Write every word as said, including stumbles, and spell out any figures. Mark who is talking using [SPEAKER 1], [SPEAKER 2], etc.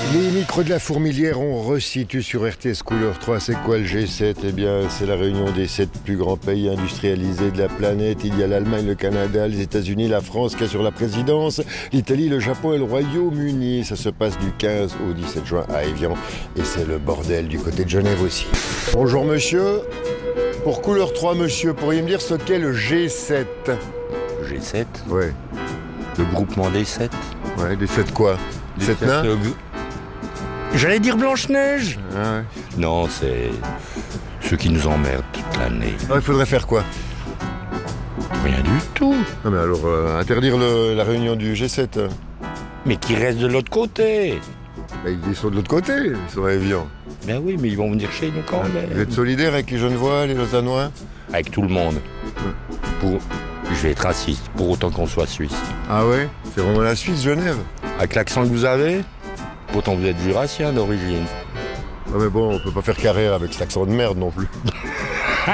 [SPEAKER 1] Les micros de la Fourmilière, on resitue sur R T S Couleur trois. C'est quoi le G sept? Eh bien, c'est la réunion des sept plus grands pays industrialisés de la planète. Il y a l'Allemagne, le Canada, les États-Unis, la France qui assure la présidence, l'Italie, le Japon et le Royaume-Uni. Ça se passe du quinze au dix-sept juin à Évian. Et c'est le bordel du côté de Genève aussi. Bonjour monsieur. Pour Couleur trois, monsieur, pourriez me dire ce qu'est le G sept?
[SPEAKER 2] G sept,
[SPEAKER 1] Ouais.
[SPEAKER 2] le groupement des sept.
[SPEAKER 1] Ouais, des sept quoi? Des sept nains?
[SPEAKER 2] euh, J'allais dire Blanche-Neige.
[SPEAKER 1] Ah ouais.
[SPEAKER 2] Non, c'est ceux qui nous emmerdent toute l'année.
[SPEAKER 1] Ah, il faudrait faire quoi?
[SPEAKER 2] Rien du tout.
[SPEAKER 1] Ah mais alors, euh, interdire le- la réunion du G sept. euh.
[SPEAKER 2] Mais qui restent de l'autre côté.
[SPEAKER 1] Bah, ils sont de l'autre côté, ils sont à Évian.
[SPEAKER 2] Ben oui, mais ils vont venir chez nous quand
[SPEAKER 1] Vous
[SPEAKER 2] même.
[SPEAKER 1] êtes solidaire avec les Genevois, les Lausannois?
[SPEAKER 2] Avec tout le monde. Pour... Je vais être raciste, pour autant qu'on soit suisse.
[SPEAKER 1] Ah ouais? C'est vraiment la Suisse, Genève?
[SPEAKER 2] Avec l'accent que vous avez, pourtant vous êtes jurassien d'origine.
[SPEAKER 1] Ah mais bon, on peut pas faire carrière avec cet accent de merde non plus.